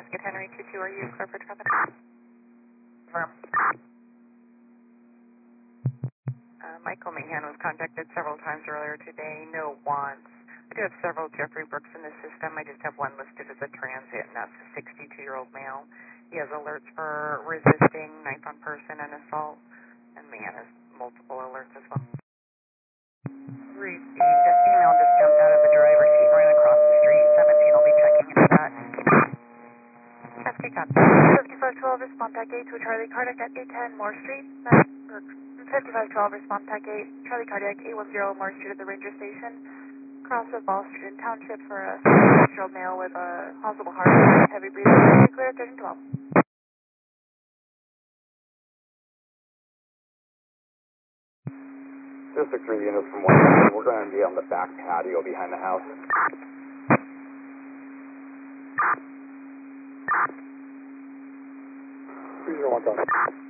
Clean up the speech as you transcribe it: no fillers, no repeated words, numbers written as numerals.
Prescott Henry 22, are you clear for traffic? Michael Mahan was contacted several times earlier today, no wants. I do have several Jeffrey Brooks in the system. I just have one listed as a transit, and that's a 62-year-old male. He has alerts for resisting, knife on person, and assault. And Mahan has multiple alerts as well. Received. The female just jumped out of the driver's seat, ran across the street. 17 will be checking into that. Traffic copy. 5512, respond tag 8 to Charlie Cardiac at 810 Moore Street. 5512, respond tag 8, Charlie Cardiac, 810 Moore Street at the Ranger Station. Cross of Ball Street in Township for a 6-year-old male with a possible heart attack, heavy breathing. Clear at 1312. 263 units from 1. We're going to be on the back patio behind the house. Please don't want that.